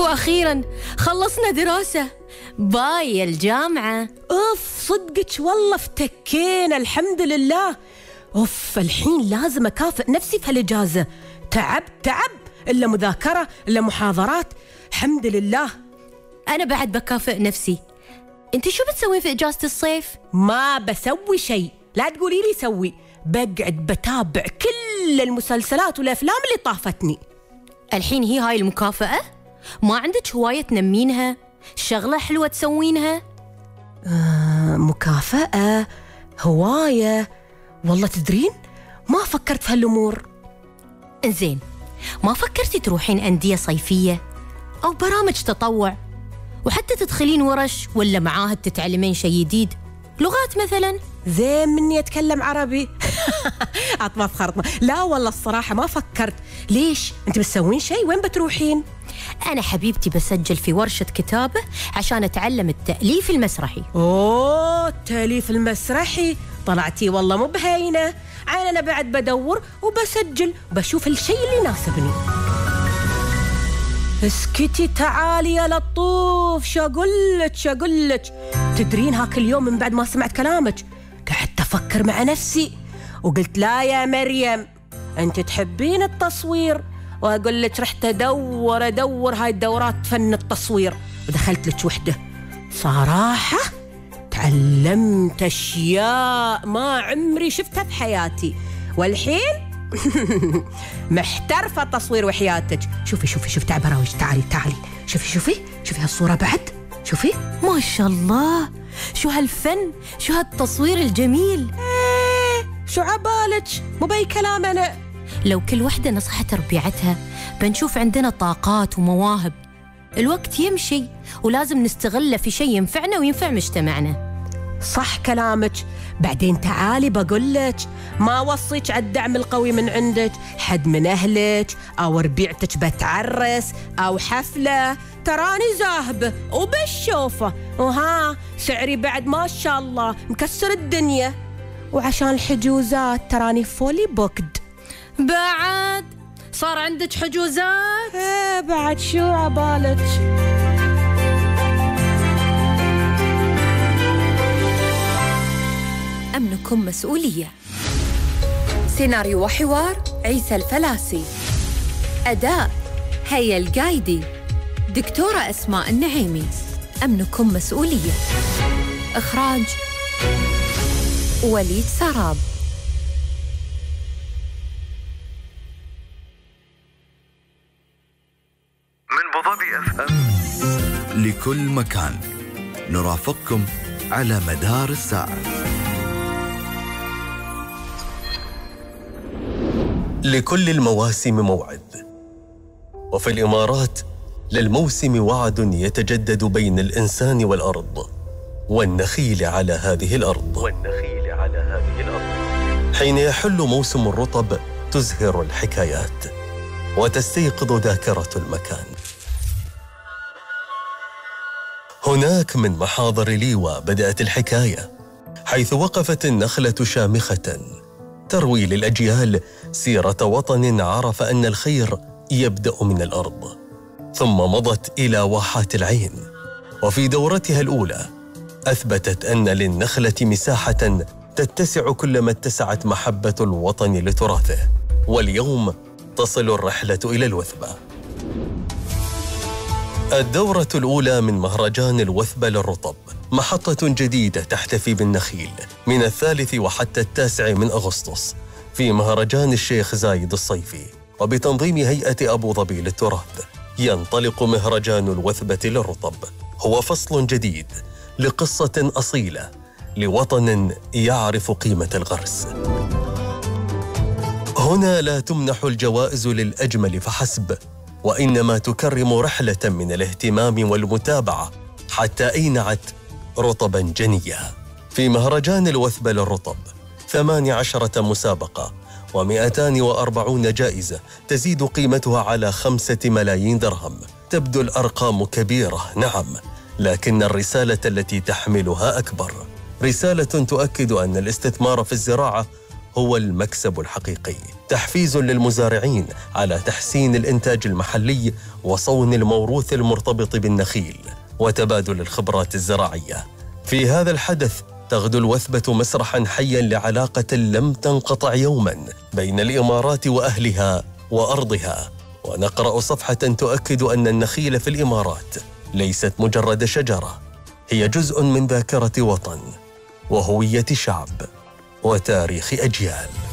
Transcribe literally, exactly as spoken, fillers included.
وأخيراً خلصنا دراسة، باي الجامعة. أوف صدقك والله افتكينا الحمد لله. أوف الحين لازم أكافئ نفسي في هالإجازة، تعب تعب، إلا مذاكرة إلا محاضرات. الحمد لله. أنا بعد بكافئ نفسي. أنت شو بتسوين في إجازة الصيف؟ ما بسوي شيء، لا تقولي لي سوي، بقعد بتابع كل المسلسلات والأفلام اللي طافتني. الحين هي هاي المكافأة؟ ما عندك هواية تنمينها؟ شغلة حلوة تسوينها؟ آه مكافأة، هواية، والله تدرين ما فكرت في هالأمور. إنزين، ما فكرتي تروحين أندية صيفية أو برامج تطوع، وحتى تدخلين ورش ولا معاهد تتعلمين شيء جديد، لغات مثلا؟ زين مني أتكلم عربي. عطمة خرطمة. لا والله الصراحة ما فكرت. ليش؟ أنت بتسوين شيء؟ وين بتروحين؟ أنا حبيبتي بسجل في ورشة كتابة عشان أتعلم التأليف المسرحي. أوه التأليف المسرحي، طلعتي والله مو بهينة. عين أنا بعد بدور وبسجل وبشوف الشيء اللي يناسبني. اسكتي تعالي يا لطوف، شو أقولك شو أقولك. تدرين هاك اليوم من بعد ما سمعت كلامك قعدت أفكر مع نفسي وقلت لا يا مريم أنت تحبين التصوير، وأقول لك رحت أدور أدور هاي الدورات فن التصوير، ودخلت لك وحدة. صراحة تعلمت أشياء ما عمري شفتها في حياتي، والحين محترفة تصوير وحياتك. شوفي شوفي شوفي تعالي براوج، تعالي تعالي شوفي شوفي شوفي هالصورة بعد، شوفي ما شاء الله، شو هالفن، شو هالتصوير الجميل. ايه شو عبالك، مو بأي كلام. أنا لو كل وحدة نصحت ربيعتها بنشوف عندنا طاقات ومواهب. الوقت يمشي ولازم نستغله في شيء ينفعنا وينفع مجتمعنا. صح كلامك. بعدين تعالي بقولك، ما وصيك على الدعم القوي من عندك، حد من أهلك أو ربيعتك بتعرس أو حفلة، تراني زاهبة وبالشوفة، وها سعري بعد ما شاء الله مكسر الدنيا، وعشان الحجوزات تراني فولي بوكد. بعد صار عندك حجوزات؟ ايه بعد شو عبالك. أمنكم مسؤولية. سيناريو وحوار عيسى الفلاسي. أداء هيا القايدي، دكتورة أسماء النعيمي. أمنكم مسؤولية. إخراج وليد سراب. من بوظبي اف ام لكل مكان، نرافقكم على مدار الساعة. لكل المواسم موعد، وفي الإمارات للموسم وعد يتجدد بين الإنسان والأرض والنخيل على هذه الأرض والنخيل على هذه الأرض حين يحل موسم الرطب تزهر الحكايات وتستيقظ ذاكرة المكان. هناك من محاضر ليوى بدأت الحكاية، حيث وقفت النخلة شامخة تروي للأجيال سيرة وطن عرف أن الخير يبدأ من الأرض، ثم مضت إلى واحات العين، وفي دورتها الأولى أثبتت أن للنخلة مساحة تتسع كلما اتسعت محبة الوطن لتراثه. واليوم تصل الرحلة إلى الوثبة. الدورة الأولى من مهرجان الوثبة للرطب، محطة جديدة تحتفي بالنخيل من الثالث وحتى التاسع من أغسطس في مهرجان الشيخ زايد الصيفي، وبتنظيم هيئة أبو ظبي للتراث. ينطلق مهرجان الوثبة للرطب، هو فصل جديد لقصة أصيلة لوطن يعرف قيمة الغرس. هنا لا تمنح الجوائز للأجمل فحسب، وإنما تكرم رحلة من الاهتمام والمتابعة حتى أينعت رطباً جنيا. في مهرجان الوثبة للرطب ثمان عشرة مسابقة ومئتان وأربعون جائزة تزيد قيمتها على خمسة ملايين درهم. تبدو الأرقام كبيرة، نعم، لكن الرسالة التي تحملها أكبر. رسالة تؤكد أن الاستثمار في الزراعة هو المكسب الحقيقي، تحفيز للمزارعين على تحسين الإنتاج المحلي وصون الموروث المرتبط بالنخيل وتبادل الخبرات الزراعية. في هذا الحدث تغدو الوثبة مسرحاً حياً لعلاقة لم تنقطع يوماً بين الإمارات وأهلها وأرضها، ونقرأ صفحة تؤكد أن النخيل في الإمارات ليست مجرد شجرة، هي جزء من ذاكرة وطن وهوية شعب وتاريخ أجيال.